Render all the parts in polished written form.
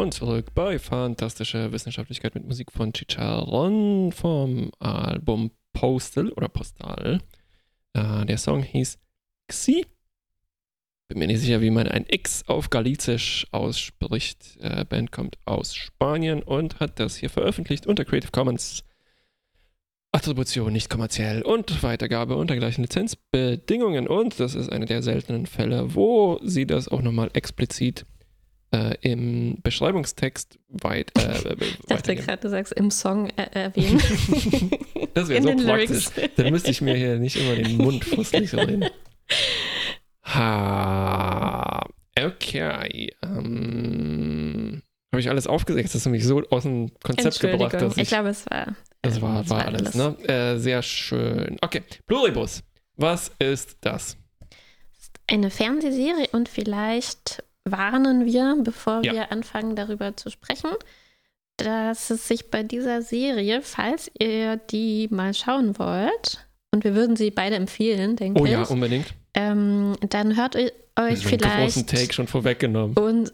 Und zurück bei Fantastische Wissenschaftlichkeit mit Musik von Chicharron vom Album Postal oder Postal. Der Song hieß Xi. Bin mir nicht sicher, wie man ein X auf Galicisch ausspricht. Band kommt aus Spanien und hat das hier veröffentlicht unter Creative Commons Attribution, nicht kommerziell und Weitergabe unter gleichen Lizenzbedingungen. Und das ist einer der seltenen Fälle, wo sie das auch nochmal explizit im Beschreibungstext ich dachte gerade, du sagst im Song erwähnen. Das wäre so praktisch. Dann müsste ich mir hier nicht immer den Mund fusselig reden. Okay. Habe ich alles aufgesetzt? Das hast du mich so aus dem Konzept gebracht. Dass ich glaube, es war. Das war alles, ne? Sehr schön. Okay, Pluribus. Was ist das? Das ist eine Fernsehserie und vielleicht warnen wir, bevor wir anfangen, darüber zu sprechen, dass es sich bei dieser Serie, falls ihr die mal schauen wollt, und wir würden sie beide empfehlen, denke ich. Oh ja, unbedingt. Dann hört euch vielleicht... einen großen Take schon vorweggenommen. Und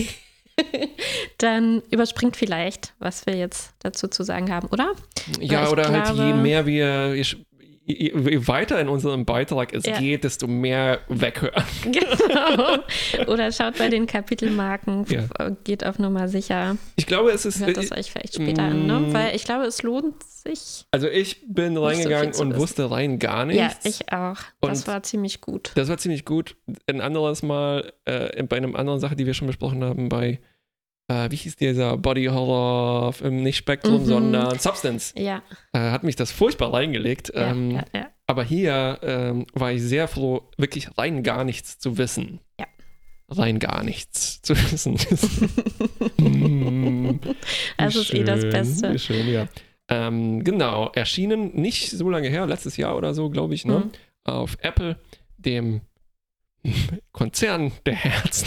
dann überspringt vielleicht, was wir jetzt dazu zu sagen haben, oder? Ja, oder halt je mehr je weiter in unserem Beitrag es geht, desto mehr weghören. Genau. Oder schaut bei den Kapitelmarken, geht auf Nummer sicher. Ich glaube, es ist... Hört es euch vielleicht später an, ne? Weil ich glaube, es lohnt sich. Also ich bin reingegangen und wusste rein gar nichts. Ja, ich auch. Das war ziemlich gut. Das war ziemlich gut. Ein anderes Mal, bei einer anderen Sache, die wir schon besprochen haben, bei wie hieß dieser Body Horror Film, nicht Spektrum, sondern Substance. Ja. Hat mich das furchtbar reingelegt. Ja. Aber hier war ich sehr froh, wirklich rein gar nichts zu wissen. Ja. Rein gar nichts zu wissen. Also ist das Beste. Wie schön, ja. Genau, erschienen nicht so lange her, letztes Jahr oder so, glaube ich, ne? Auf Apple, dem Konzern der Herzen.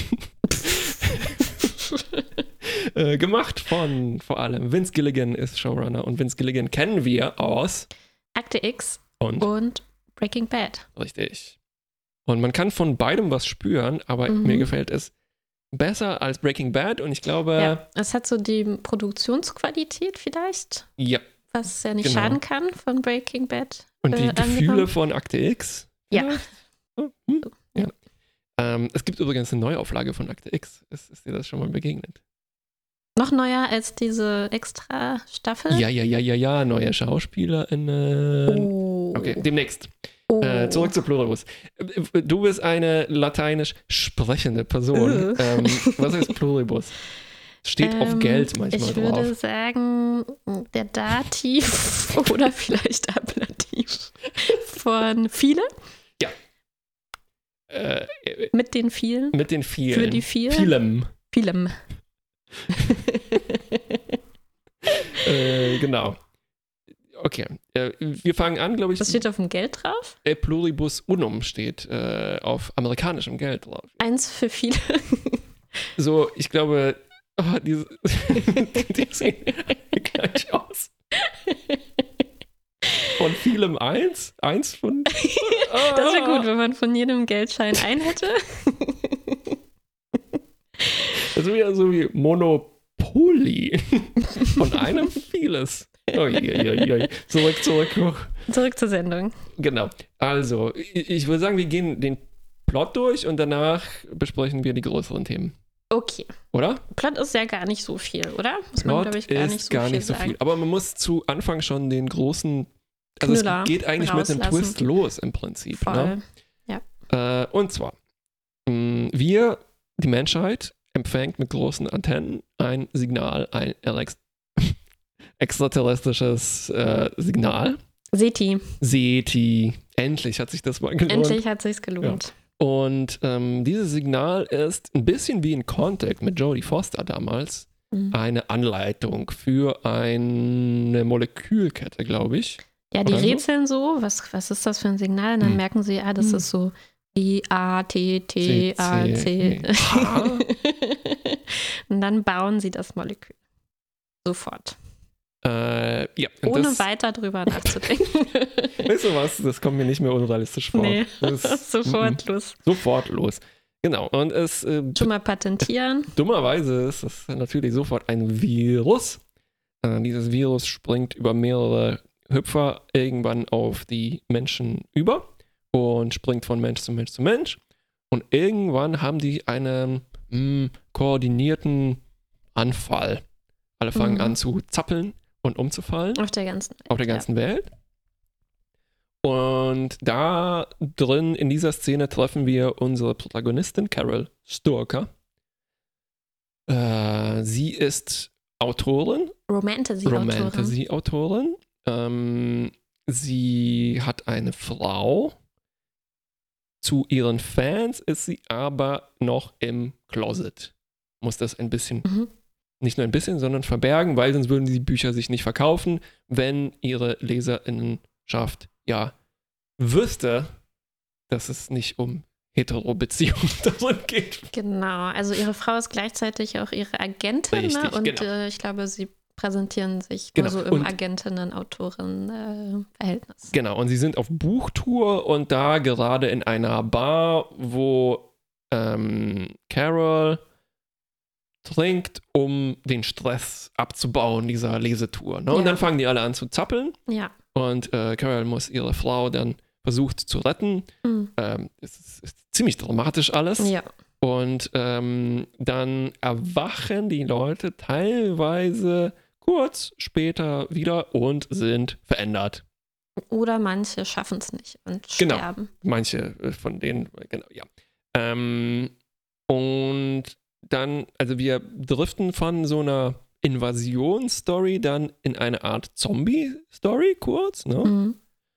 Gemacht von vor allem Vince Gilligan ist Showrunner und Vince Gilligan kennen wir aus Akte X und Breaking Bad. Richtig. Und man kann von beidem was spüren, aber mir gefällt es besser als Breaking Bad und ich glaube... Ja, es hat so die Produktionsqualität vielleicht. Ja. Was ja nicht schaden kann von Breaking Bad. Und die Gefühle von Akte X. Ja. Ja. Es gibt übrigens eine Neuauflage von Akte X. Ist dir das schon mal begegnet? Noch neuer als diese extra Staffel? Ja. Neue SchauspielerInnen. Oh. Okay, demnächst. Zurück zu Pluribus. Du bist eine lateinisch sprechende Person. Was heißt Pluribus? Steht auf Geld manchmal drauf. Ich würde sagen, der Dativ oder vielleicht Ablativ von viele. Ja. Mit den vielen. Mit den vielen. Für die vielen. Vielem. Genau. Okay. Wir fangen an, glaube ich. Was steht auf dem Geld drauf? Pluribus unum steht auf amerikanischem Geld drauf. 1 für viele. So, ich glaube, die sehen gleich aus. Von vielem 1? 1 von... Das wäre gut, wenn man von jedem Geldschein einen hätte. Das wäre so wie Monopoly. Von einem vieles. Zurück. Zurück zur Sendung. Genau. Also, ich würde sagen, wir gehen den Plot durch und danach besprechen wir die größeren Themen. Okay. Oder? Plot ist ja gar nicht so viel, oder? Muss man, glaube ich, gar nicht so viel. Aber man muss zu Anfang schon den großen... Also Knüller es geht eigentlich mit einem Twist los im Prinzip. Voll. Ne? Ja. Und zwar, die Menschheit empfängt mit großen Antennen ein Signal, ein extraterrestrisches Signal. SETI. Endlich hat sich das mal gelohnt. Endlich hat sich's gelohnt. Ja. Und dieses Signal ist ein bisschen wie in Contact mit Jodie Foster damals eine Anleitung für eine Molekülkette, glaube ich. Ja, die rätseln so, was ist das für ein Signal? Und dann merken sie, das ist so I-A-T-T-A-C. Und dann bauen sie das Molekül. Sofort. Ja. Ohne weiter drüber nachzudenken. Weißt du was? Das kommt mir nicht mehr unrealistisch vor. Nee, sofort los. Sofort los. Genau. Und es Schon mal patentieren. dummerweise ist es natürlich sofort ein Virus. Dieses Virus springt über mehrere Hüpfer irgendwann auf die Menschen über und springt von Mensch zu Mensch zu Mensch. Und irgendwann haben die einen koordinierten Anfall. Alle fangen an zu zappeln und umzufallen. Auf der ganzen Welt. Und da drin in dieser Szene treffen wir unsere Protagonistin Carol Sturcker. Sie ist Autorin. Romantasy-Autorin. Sie hat eine Frau. Zu ihren Fans ist sie aber noch im Closet. Muss das ein bisschen, nicht nur ein bisschen, sondern verbergen, weil sonst würden die Bücher sich nicht verkaufen, wenn ihre Leserinnenschaft ja wüsste, dass es nicht um Hetero-Beziehungen darin geht. Genau, also ihre Frau ist gleichzeitig auch ihre Agentin. Richtig, und genau. Ich glaube, sie präsentieren sich nur so im Agentinnen-Autoren-Verhältnis. Genau, und sie sind auf Buchtour und da gerade in einer Bar, wo Carol trinkt, um den Stress abzubauen dieser Lesetour. Ne? Und dann fangen die alle an zu zappeln. Ja. Und Carol muss ihre Frau dann versucht zu retten. Es ist ziemlich dramatisch alles. Ja. Und dann erwachen die Leute teilweise kurz später wieder und sind verändert. Oder manche schaffen es nicht und sterben. Manche von denen, genau, ja. Und dann, also wir driften von so einer Invasionsstory dann in eine Art Zombie-Story kurz, ne?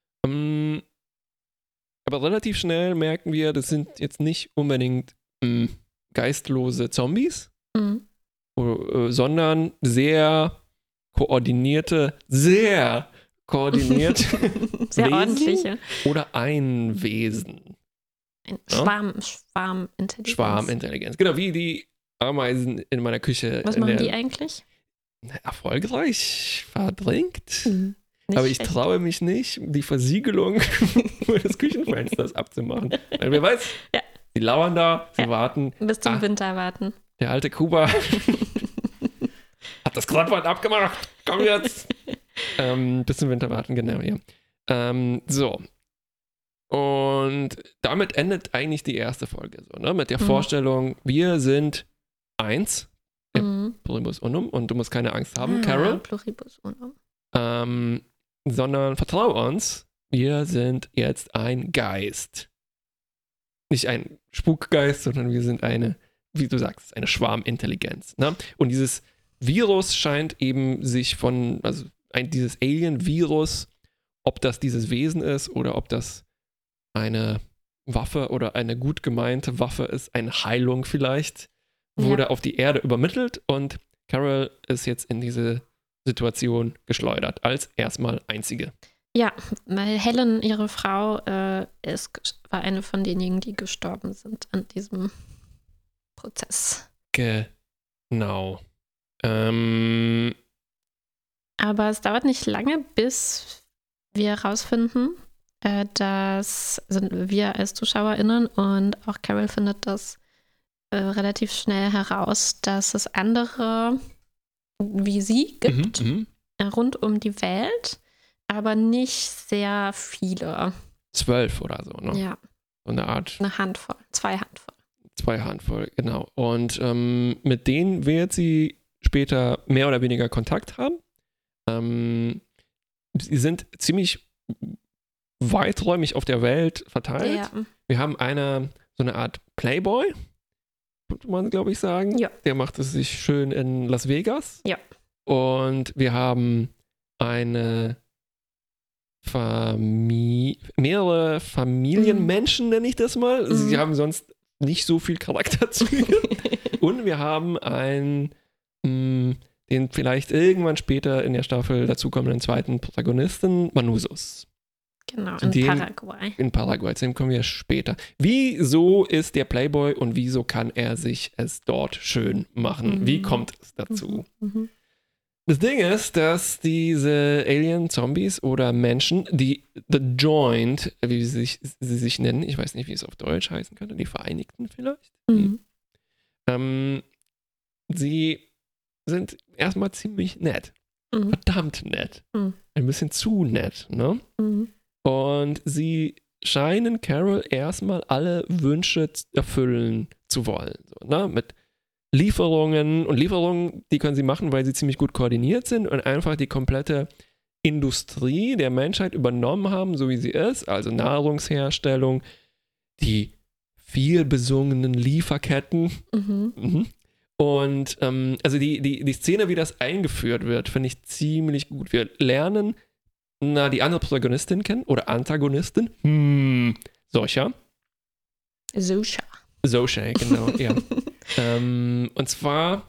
Aber relativ schnell merken wir, das sind jetzt nicht unbedingt geistlose Zombies, sondern sehr koordinierte sehr Wesen ordentliche. Oder ein Wesen. Schwarmintelligenz. Schwarmintelligenz. Genau, wie die Ameisen in meiner Küche. Was machen die eigentlich? Erfolgreich verdrängt. Aber ich traue mich nicht, die Versiegelung des Küchenfensters abzumachen. Weil wer weiß, die lauern da, sie warten. Bis zum Winter warten. Der alte Kuba hat das Kreuzband abgemacht. Komm jetzt. Bis zum Winter warten, genau, ja. So. Und damit endet eigentlich die erste Folge so, ne? Mit der Vorstellung, wir sind eins. Pluribus unum. Und du musst keine Angst haben, Carol. Pluribus unum. Sondern vertrau uns, wir sind jetzt ein Geist. Nicht ein Spukgeist, sondern wir sind eine, wie du sagst, eine Schwarmintelligenz. Ne? Und dieses Virus scheint eben sich dieses Alien-Virus, ob das dieses Wesen ist oder ob das eine Waffe oder eine gut gemeinte Waffe ist, eine Heilung vielleicht, wurde auf die Erde übermittelt und Carol ist jetzt in diese Situation geschleudert, als erstmal einzige. Ja, weil Helen, ihre Frau, war eine von denjenigen, die gestorben sind an diesem Prozess. Genau. Aber es dauert nicht lange, bis wir herausfinden, dass wir als ZuschauerInnen und auch Carol findet das relativ schnell heraus, dass es andere wie sie gibt, rund um die Welt, aber nicht sehr viele. 12 oder so, ne? Ja. So eine Art. Eine Handvoll, 2 Handvoll. 2 Handvoll, genau. Und mit denen wird sie später mehr oder weniger Kontakt haben. Sie sind ziemlich weiträumig auf der Welt verteilt. Ja. Wir haben so eine Art Playboy, könnte man, glaube ich, sagen. Ja. Der macht es sich schön in Las Vegas. Ja. Und wir haben mehrere Familienmenschen, nenne ich das mal. Sie haben sonst nicht so viel Charakterzüge. Und wir haben den vielleicht irgendwann später in der Staffel dazukommenden zweiten Protagonisten, Manusos. Genau, Paraguay. In Paraguay, zu dem kommen wir später. Wieso ist der Playboy und wieso kann er sich es dort schön machen? Wie kommt es dazu? Das Ding ist, dass diese Alien-Zombies oder Menschen, die The Joint, wie sie sich nennen, ich weiß nicht, wie es auf Deutsch heißen könnte, die Vereinigten vielleicht, sie sind erstmal ziemlich nett. Verdammt nett. Ein bisschen zu nett, ne? Und sie scheinen Carol erstmal alle Wünsche erfüllen zu wollen. So, ne? Mit Lieferungen, die können sie machen, weil sie ziemlich gut koordiniert sind und einfach die komplette Industrie der Menschheit übernommen haben, so wie sie ist, also Nahrungsherstellung, die viel besungenen Lieferketten. Und also die Szene, wie das eingeführt wird, finde ich ziemlich gut. Wir lernen die andere Protagonistin kennen oder Antagonistin. Sosha, genau, ja. Und zwar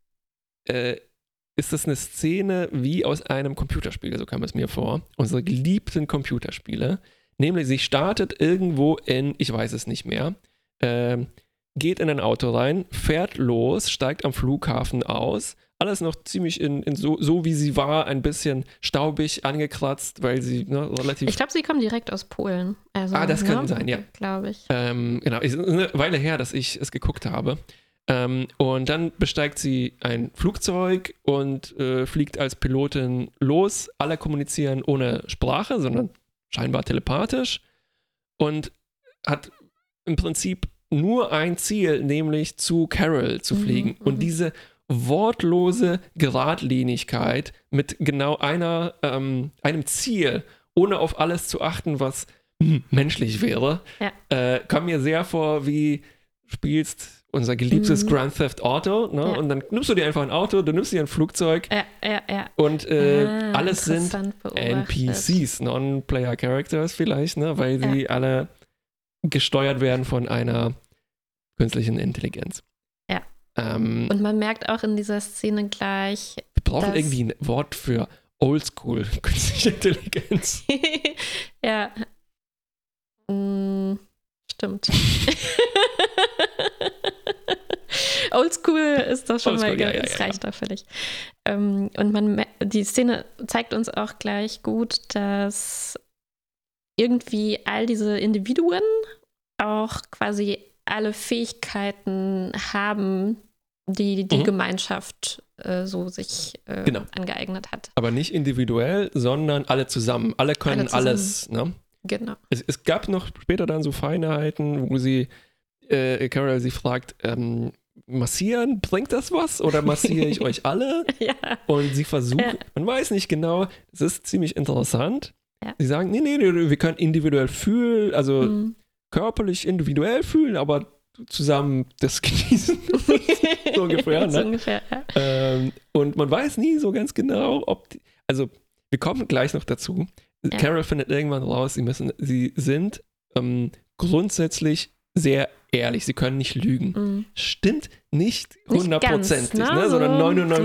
ist das eine Szene wie aus einem Computerspiel, so kam es mir vor. Unsere geliebten Computerspiele. Nämlich, sie startet irgendwo in, ich weiß es nicht mehr, geht in ein Auto rein, fährt los, steigt am Flughafen aus. Alles noch ziemlich so wie sie war, ein bisschen staubig angekratzt, weil sie relativ... Ich glaube, sie kommen direkt aus Polen. Also, das kann sein, ja. Glaube ich. Genau, es ist eine Weile her, dass ich es geguckt habe. Und dann besteigt sie ein Flugzeug und fliegt als Pilotin los. Alle kommunizieren ohne Sprache, sondern scheinbar telepathisch. Und hat im Prinzip nur ein Ziel, nämlich zu Carol zu fliegen. Und diese wortlose Geradlinigkeit mit genau einem Ziel, ohne auf alles zu achten, was menschlich wäre, kam mir sehr vor, wie spielst unser geliebtes Grand Theft Auto, ne? Und dann nimmst du dir einfach ein Auto, du nimmst dir ein Flugzeug und alles sind NPCs, Non-Player Characters vielleicht, ne? Weil sie alle gesteuert werden von einer künstlichen Intelligenz. Und man merkt auch in dieser Szene gleich, wir brauchen irgendwie ein Wort für Oldschool künstliche Intelligenz. Ja. Stimmt. Oldschool ist doch schon mal, das reicht doch völlig. Und die Szene zeigt uns auch gleich gut, dass irgendwie all diese Individuen auch quasi alle Fähigkeiten haben, die Gemeinschaft so sich angeeignet hat. Aber nicht individuell, sondern alle zusammen. Alle können alles. Ne? Genau. Es gab noch später dann so Feinheiten, wo Carol sie fragt, massieren, bringt das was? Oder massiere ich euch alle? Und sie versucht, man weiß nicht genau, es ist ziemlich interessant. Sie sagen, nee, wir können individuell fühlen, also körperlich individuell fühlen, aber zusammen das genießen. So ungefähr, ne? So ungefähr, und man weiß nie so ganz genau, also wir kommen gleich noch dazu. Carol findet irgendwann raus, sie sind grundsätzlich sehr ehrlich, sie können nicht lügen. Stimmt nicht 100%ig, ne? Sondern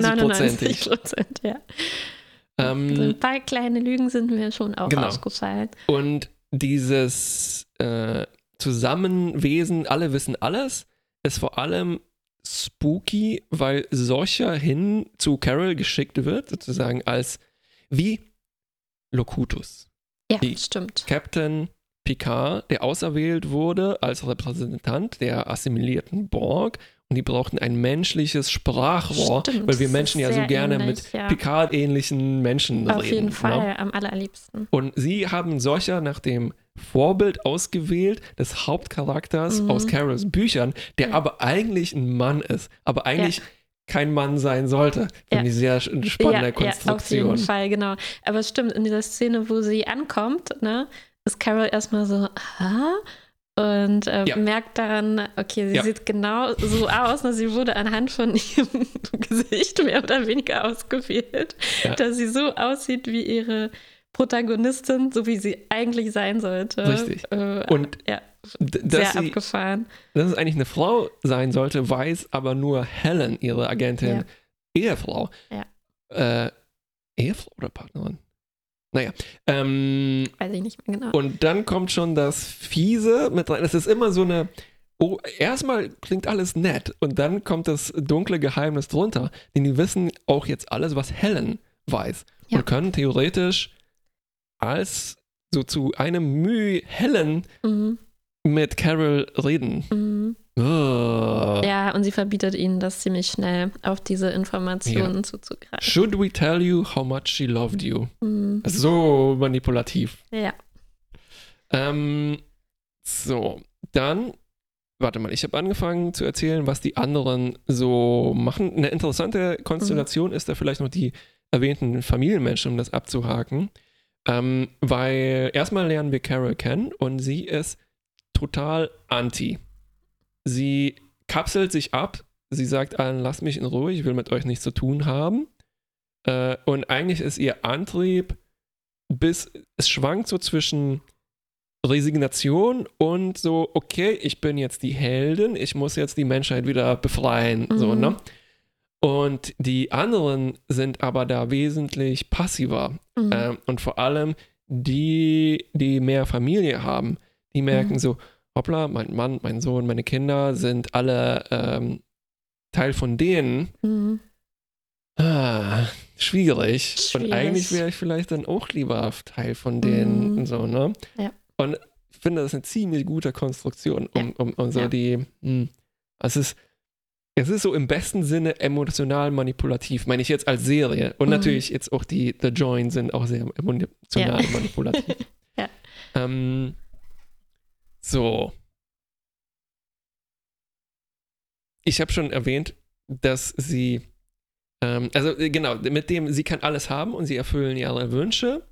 99%. Ja. So ein paar kleine Lügen sind mir schon auch aufgefallen. Und dieses Zusammenwesen, alle wissen alles, ist vor allem spooky, weil Sosha hin zu Carol geschickt wird, sozusagen als wie Locutus. Ja, stimmt. Captain Picard, der auserwählt wurde als Repräsentant der assimilierten Borg, und die brauchten ein menschliches Sprachrohr, weil wir Menschen ja so gerne ähnlich, mit Picard-ähnlichen Menschen reden. Auf jeden Fall, am allerliebsten. Und sie haben Sosha nach dem Vorbild ausgewählt des Hauptcharakters aus Carols Büchern, der aber eigentlich ein Mann ist, aber eigentlich kein Mann sein sollte. Finde ich sehr spannende Konstruktion. Auf jeden Fall, genau. Aber es stimmt, in dieser Szene, wo sie ankommt, ne, ist Carol erstmal so, und merkt daran, okay, sie sieht genau so aus, ne? Sie wurde anhand von ihrem Gesicht mehr oder weniger ausgewählt, dass sie so aussieht wie ihre Protagonistin, so wie sie eigentlich sein sollte. Richtig. Und sehr abgefahren. Dass es eigentlich eine Frau sein sollte, weiß aber nur Helen, ihre Agentin, Ehefrau. Ehefrau oder Partnerin? Naja. Weiß ich nicht mehr genau. Und dann kommt schon das Fiese mit rein. Es ist immer so eine oh, erstmal klingt alles nett und dann kommt das dunkle Geheimnis drunter. Denn die wissen auch jetzt alles, was Helen weiß. Ja. Und können theoretisch als so zu einem Mühe Helen mit Carol reden. Ja, und sie verbietet ihnen das ziemlich schnell, auf diese Informationen zuzugreifen. Should we tell you how much she loved you? So manipulativ. Ja. So, dann, warte mal, ich habe angefangen zu erzählen, was die anderen so machen. Eine interessante Konstellation ist da vielleicht noch die erwähnten Familienmenschen, um das abzuhaken. Weil erstmal lernen wir Carol kennen und sie ist total anti. Sie kapselt sich ab, sie sagt allen, lasst mich in Ruhe, ich will mit euch nichts zu tun haben. Und eigentlich ist ihr Antrieb, es schwankt so zwischen Resignation und so, okay, ich bin jetzt die Heldin, ich muss jetzt die Menschheit wieder befreien. So, ne? Und die anderen sind aber da wesentlich passiver. Und vor allem die mehr Familie haben, die merken so, hoppla, mein Mann, mein Sohn, meine Kinder sind alle Teil von denen. Schwierig. Und eigentlich wäre ich vielleicht dann auch lieber Teil von denen. So, ne? Ja. Und ich finde, das ist eine ziemlich gute Konstruktion, um so die, es ist so im besten Sinne emotional manipulativ, meine ich jetzt als Serie. Und natürlich jetzt auch die The Join sind auch sehr emotional manipulativ. Ja. So. Ich habe schon erwähnt, dass sie, also genau, mit dem, sie kann alles haben und sie erfüllen ihre Wünsche,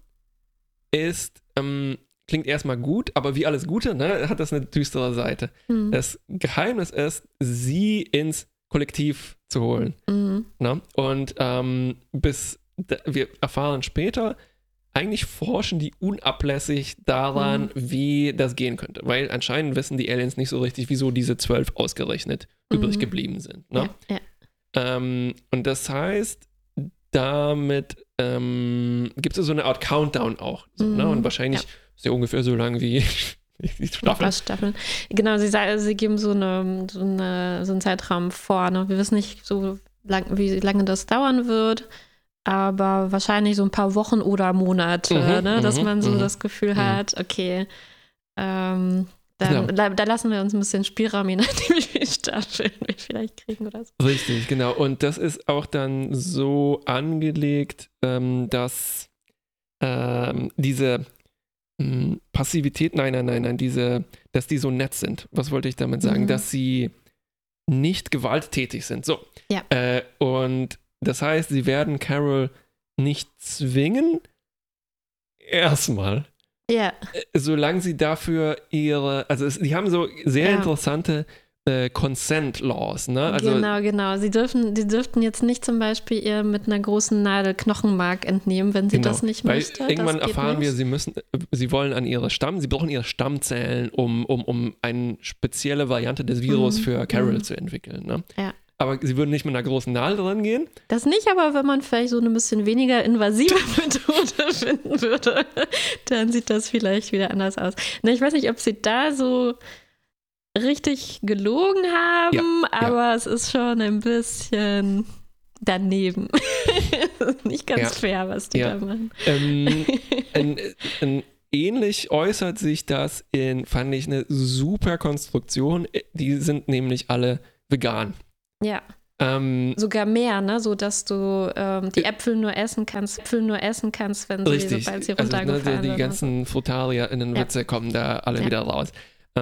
klingt erstmal gut, aber wie alles Gute, ne, hat das eine düstere Seite. Das Geheimnis ist, sie ins Kollektiv zu holen. Ne? Und wir erfahren später, eigentlich forschen die unablässig daran, wie das gehen könnte. Weil anscheinend wissen die Aliens nicht so richtig, wieso diese 12 ausgerechnet übrig geblieben sind. Ne? Und das heißt, damit gibt es so eine Art Countdown auch. So, ne? Und wahrscheinlich ist ja ungefähr so lang wie die Staffeln. Genau, sie geben so einen Zeitraum vor. Ne? Wir wissen nicht so wie lange das dauern wird. Aber wahrscheinlich so ein paar Wochen oder Monate, dass man so das Gefühl hat, okay, da lassen wir uns ein bisschen Spielraum, je nachdem, wie viele Staffeln wir vielleicht kriegen oder so. Richtig, genau. Und das ist auch dann so angelegt, dass diese Passivität, dass die so nett sind. Was wollte ich damit sagen? Dass sie nicht gewalttätig sind. So. Ja. Und das heißt, sie werden Carol nicht zwingen, erstmal. Ja. Solange sie dafür die haben so sehr interessante Consent Laws, ne? Also, genau. Sie dürften jetzt nicht zum Beispiel ihr mit einer großen Nadel Knochenmark entnehmen, wenn sie das nicht möchte. Irgendwann erfahren wir, sie brauchen ihre Stammzellen, um eine spezielle Variante des Virus für Carol zu entwickeln. Ne? Ja. Aber sie würden nicht mit einer großen Nadel dran gehen. Das nicht, aber wenn man vielleicht so eine bisschen weniger invasive Methode finden würde, dann sieht das vielleicht wieder anders aus. Na, ich weiß nicht, ob sie da so richtig gelogen haben, aber es ist schon ein bisschen daneben. Nicht ganz fair, was die da machen. Ähnlich äußert sich das fand ich, eine super Konstruktion. Die sind nämlich alle vegan. Ja. Sogar mehr, ne? So dass du die Äpfel nur essen kannst, wenn sobald sie runtergefallen sind. Die ganzen FrutarierInnen-Witze kommen da alle wieder raus.